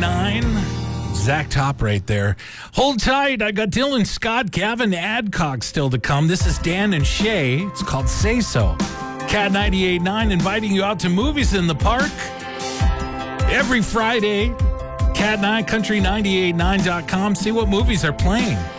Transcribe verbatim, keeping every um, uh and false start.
nine. Zach Top right there. Hold tight. I got Dylan Scott, Gavin Adcock still to come. This is Dan and Shay. It's called Say So. Cat ninety-eight point nine inviting you out to movies in the park every Friday. Cat nine Country ninety-eight point nine dot com. See what movies are playing.